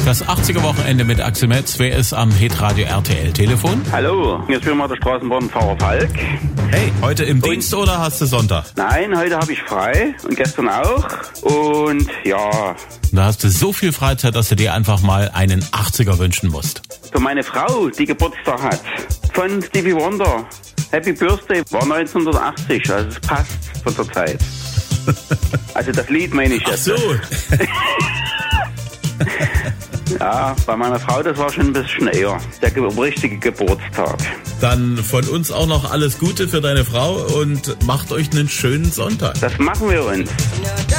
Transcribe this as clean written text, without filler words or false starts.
Das 80er-Wochenende mit Axel Metz. Wer ist am Hitradio RTL Telefon? Hallo, hier ist wieder mal der Straßenbahnfahrer Falk. Hey, heute im Dienst oder hast du Sonntag? Nein, heute habe ich frei und gestern auch. Und ja. Da hast du so viel Freizeit, dass du dir einfach mal einen 80er wünschen musst. Für meine Frau, die Geburtstag hat, von Stevie Wonder. Happy Birthday war 1980, also es passt von der Zeit. Also das Lied meine ich jetzt. Ach so. Ja, bei meiner Frau, das war schon ein bisschen eher. Der richtige Geburtstag. Dann von uns auch noch alles Gute für deine Frau und macht euch einen schönen Sonntag. Das machen wir uns.